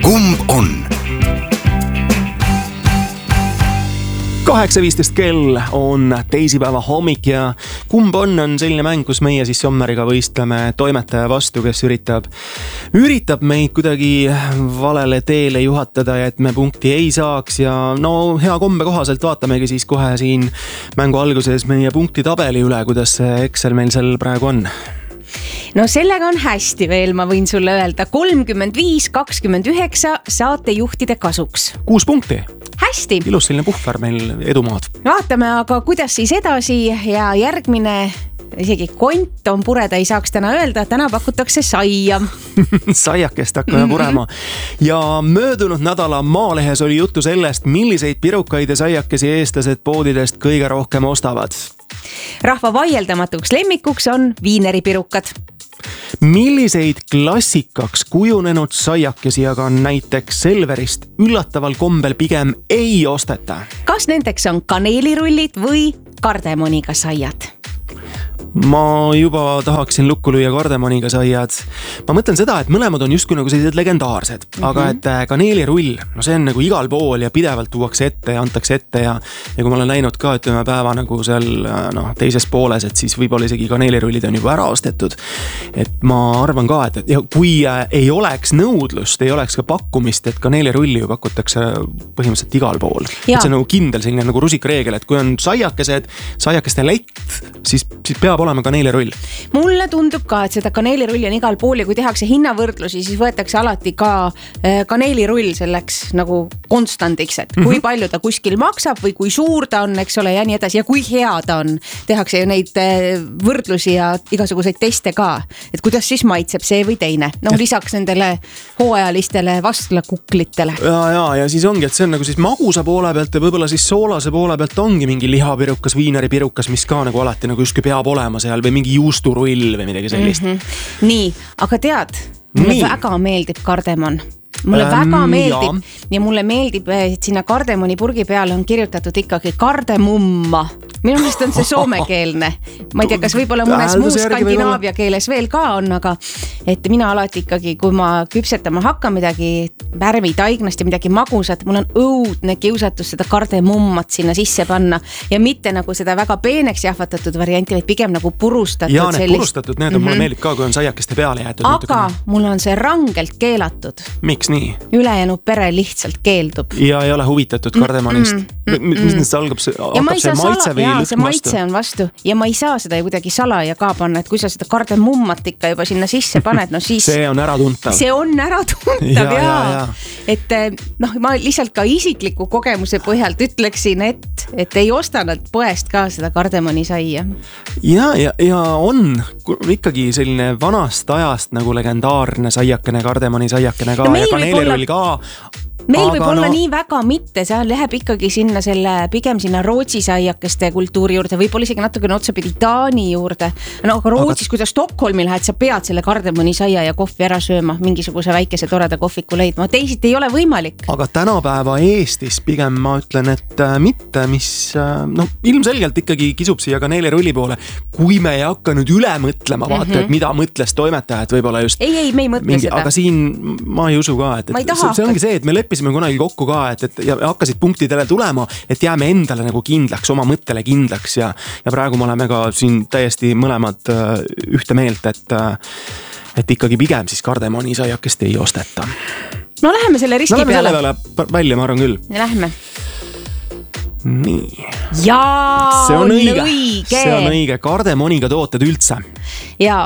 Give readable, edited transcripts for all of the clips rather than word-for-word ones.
kumb on? 8.15 kell on teisipäeva hommik ja kumb on selline mäng, kus meie siis Sommeriga võistleme toimetaja vastu, kes üritab meid kuidagi valele teele juhatada ja et me punkti ei saaks ja no hea kombe kohaselt vaatamegi siis kohe siin mängu alguses meie punktitabeli üle, kuidas see Excel meil seal praegu on. No sellega on hästi veel, ma võin sulle öelda 35-29 saatejuhtide kasuks. 6 punkti. Hästi. Ilus selline puhver meil edumaad. Vaatame aga kuidas siis edasi ja järgmine, isegi kont on pureda, ei saaks täna öelda, täna pakutakse saia. Saiakest hakkame purema. Ja möödunud nädala Maalehes oli juttu sellest, milliseid pirukaid ja saiakesi eestlased poodidest kõige rohkem ostavad. Rahva vaieldamatuks lemmikuks on viineripirukad. Milliseid klassikaks kujunenud saiakesi aga näiteks Selverist üllataval kombel pigem ei osteta? Kas nendeks on kaneelirullid või kardemoniga saiad? Ma juba tahaksin lukku lüüa kardemoniga saiad. Ma mõtlen seda, et mõlemad on justkui nagu sellised legendaarsed, aga et kaneelirull, no see on nagu igal pool ja pidevalt tuuakse ette ja antakse ette ja kui ma olen näinud ka, ütleme päeva nagu seal teises pooles, et siis võib-olla isegi kaneelirullid on juba ära ostetud. Et ma arvan ka, et kui ei oleks nõudlust, ei oleks ka pakkumist, et kaneelirulli ju pakutakse põhimõtteliselt igal pool. Et see on nagu kindel selline nagu rusikareegel, et kui on saiakeste lett, siis peab olema kaneelirull. Mulle tundub ka, et seda kaneelirulli on igal pool ja kui tehakse hinnavõrdlusi, siis võetakse alati ka kaneelirull selleks nagu konstandiks, et kui palju ta kuskil maksab või kui suur ta on, eks ole, ja nii edasi ja kui hea ta on. Tehakse ju neid võrdlusi ja igasuguseid teste ka, et kuidas siis maitseb see või teine. Lisaks nendele hooajalistele vastlakuklitele. Ja siis ongi, et see on nagu siis magusa poole pealt ja võib-olla siis soolase poole pealt ongi mingi lihapirukas, viineripirukas, mis ka nagu alati nagu justkui peab olema seal või mingi juusturull või midagi sellist. Nii, aga tead, mulle väga meeldib kardemon. Mulle väga meeldib ja mulle meeldib, et sinna kardemoni purgi peale on kirjutatud ikkagi kardemumma. Minu meelest on see soomekeelne. Ma ei tea, kas võib-olla mõnes muus skandinaavia keeles veel ka on, aga et mina alati ikkagi, kui ma küpsetama hakkan midagi värvitaignast ja midagi magusat, mul on õudne kiusatus seda kardemummat sinna sisse panna ja mitte nagu seda väga peeneks jahvatatud varianti, vaid pigem nagu purustatud. Ja need purustatud, need on mulle meeldib ka, kui on saiakeste peale jäetud. Aga mul on see rangelt keelatud. Miks nii? Ülejäänud pere lihtsalt keeldub. Ja ei ole huvitatud kardemonist. Mis nendest algab see maitse või lõhn vastu? See maitse on vastu ja ma ei saa seda kuidagi salaja ka panna, et kui sa seda kardemummat ikka juba sinna sisse paned, no siis see on äratuntav. See on äratuntav, jaa. Et ma lihtsalt ka isikliku kogemuse põhjalt ütleksin, et ei osta nad poest ka seda kardemoni saia. Ja on ikkagi selline vanast ajast nagu legendaarne saiakene, kardemoni saiakene ka ja kaneelirull ka. Meil võib olla nii väga mitte, see läheb ikkagi sinna pigem sinna Rootsi saiakeste kultuuri juurde, võib-olla isegi natuke otsapidi Taani juurde. Aga Rootsis, kui sa Stockholmi lähed, sa pead selle kardemoni saia ja kohvi ära sööma, mingisuguse väikese toreda kohviku leidma. Teisid ei ole võimalik. Aga tänapäeva Eestis pigem ma ütlen, et mitte, mis ilmselgelt ikkagi kisub siia kaneelirulli poole, kui me ei hakka nüüd üle mõtlema, vaata, et mida mõtles toimetajad võib-olla just. Ei, me ei mõtle seda. Aga siin ma ei usu ka, et see ongi see, et me leppisime kunagi kokku ka, et hakkasid punktidele tulema, et jääme endale nagu kindlaks, oma mõttele kindlaks ja praegu me oleme ka siin täiesti mõlemad ühte meelt, et ikkagi pigem siis kardemoni saiakest ei osteta. No läheme selle riski peale. Läheme selle peale välja, ma arvan küll. Lähme. Nii. Jaa, see on õige. See on õige. Kardemoniga tooted üldse. Ja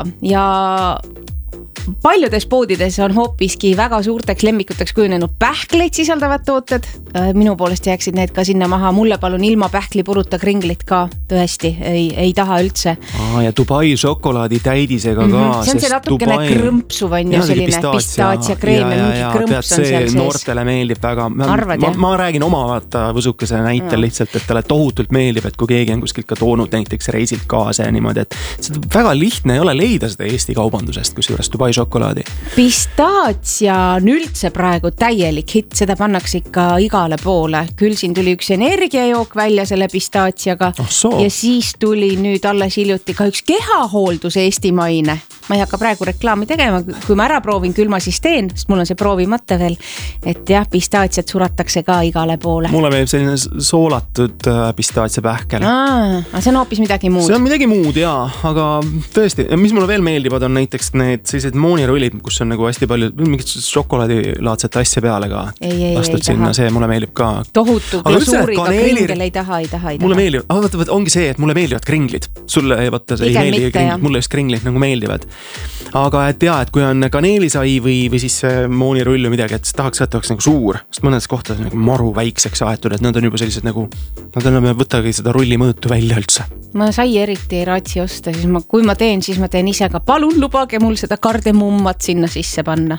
paljudes poodides on hoopiski väga suurteks lemmikuteks kujunenud pähkleid sisaldavad tooted. Minu poolest jääksid need ka sinna maha. Mulle palun ilma pähklipuruta kringlit ka tõesti ei taha üldse. Ja Dubai šokolaadi täidisega ka. See on see natukene krõmpsuv on ju selline pistaatsia-kreem ja mingi krõmps on seal sees. Noortele meeldib väga. Ma räägin oma võsukese näitel lihtsalt, et talle tohutult meeldib, et kui keegi on kuskilt ka toonud näiteks reisilt kaasa ja niimoodi, et see väga lihtne ei ole leida seda Eesti kaubandusest, kus juures Dubai Hawaii šokolaadi. Pistaatsia on üldse praegu täielik hitt, seda pannakse ikka igale poole. Küll siin tuli üks energiajook välja selle pistaatsiaga ja siis tuli nüüd alles hiljuti ka üks kehahooldus eestimaine. Ma ei hakka praegu reklaami tegema, kui ma ära proovin, küll ma siis teen, sest mul on see proovimata veel, et jah, pistaatsiat suratakse ka igale poole. Mulle meeldib selline soolatud pistaatsia pähkel. See on hoopis midagi muud. See on midagi muud, jaa, aga tõesti, mis mulle veel meeldivad on näiteks need sellised moonirullid, kus on nagu hästi palju mingit šokolaadilaadset asja peale ka. Lastud sinna, see mulle meeldib ka. Tohutu glasuuriga kringel ei taha. Mulle meeldib, ongi see, et mulle meeldivad kringlid. Sulle ei meeldi kringlid, mulle just kringlid nagu meeldivad. Aga et jaa, et kui on kaneelisai või siis moonirull või midagi, et tahaks võtta nagu suur, sest mõnedes kohtades nagu maru väikseks aetud, et nad on juba sellised nagu, nad on võttagi seda rulli mõõtu välja üldse. Ma sai eriti ei raatsi osta, siis kui ma teen ise ka, palun lubage mul seda kardemummat sinna sisse panna.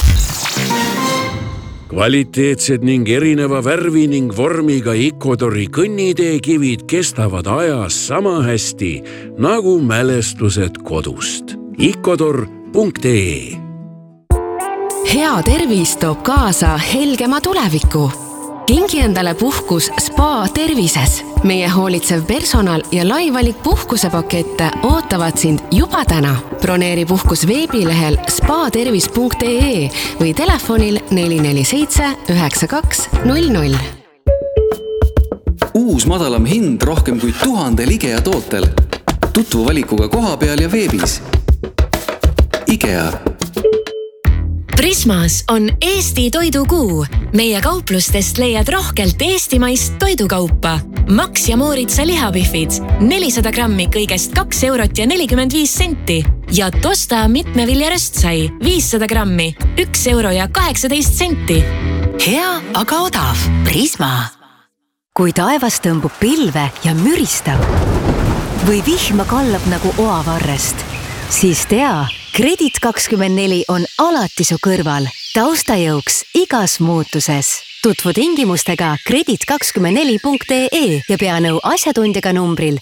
Kvaliteetsed ning erineva värvi ning vormiga Ecuadori kõnniteekivid kestavad ajas sama hästi nagu mälestused kodust. Ecuador.ee Hea tervis toob kaasa helgema tuleviku. Kingi endale puhkus Spa Tervises. Meie hoolitsev personal ja laivalik puhkusepakette ootavad sind juba täna. Broneeri puhkus veebilehel spatervis.ee või telefonil 447 9200. Uus madalam hind rohkem kui 1000 IKEA tootel. Tutvu valikuga koha peal ja veebis. IKEA. Prismas on Eesti toidukuu. Meie kauplustest leiad rohkelt eestimaist toidukaupa. Max ja Mooritsa lihapihvid 400 grammi kõigest 2,45 € ja Tosta mitmeviljaröstsai 500 grammi 1,18 €. Hea, aga odav. Prisma. Kui taevas tõmbub pilve ja müristab või vihma kallab nagu oavarrest, siis tea, Kredit24 on alati su kõrval, taustajõuks igas muutuses. Tutvu tingimustega kredit24.ee ja pea nõu asjatundjaga numbril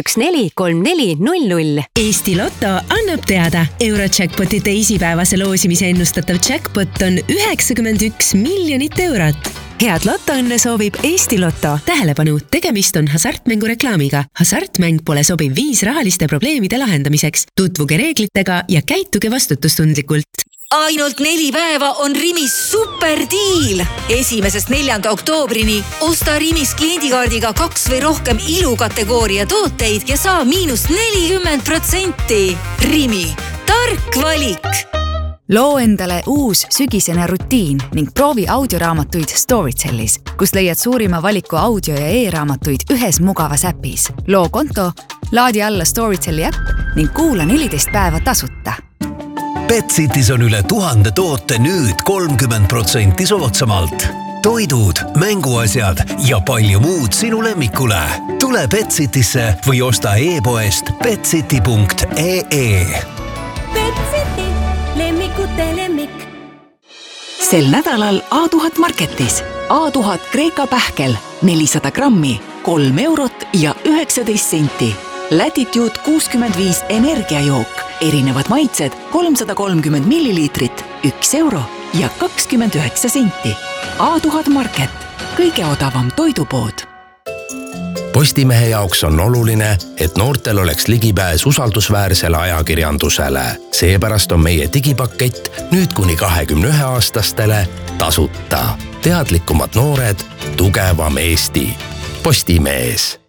6143400. Eesti Lotto annab teada. Eurojackpoti teisipäevase loosimise ennustatav jackpot on 91 miljonit eurot. Head lottoõnne soovib Eesti Lotto. Tähelepanu, tegemist on hasartmängu reklaamiga. Hasartmäng pole sobiv viis rahaliste probleemide lahendamiseks. Tutvuge reeglitega ja käituge vastutustundlikult. Ainult 4 päeva on Rimis superdiil. 1.–4. oktoobrini osta Rimis kliendikaardiga 2 või rohkem ilukategooria tooteid ja saa -40%. Rimi, tark valik. Loo endale uus sügisene rutiin ning proovi audioraamatuid Storytellis, kus leiad suurima valiku audio- ja e-raamatuid ühes mugavas äpis. Loo konto, laadi alla Storytelli äpp ning kuula 14 päeva tasuta. Betsitis on üle 1000 toote nüüd 30% soodsamalt. Toidud, mänguasjad ja palju muud sinu lemmikule. Tule Betsitisse või osta e-poest betsiti.ee. Betsiti, lemmikute lemmik. Sel nädalal A1000 Marketis. A1000 Kreeka pähkel 400 grammi, 3 eurot ja 19 senti. Latitude 65 energiajook, erinevad maitsed 330 milliliitrit, 1 euro ja 29 senti. A1000 Market, kõige odavam toidupood. Postimehe jaoks on oluline, et noortel oleks ligipääs usaldusväärsele ajakirjandusele. Seepärast on meie digipakett nüüd kuni 21-aastastele tasuta. Teadlikumad noored, tugevam Eesti. Postimees.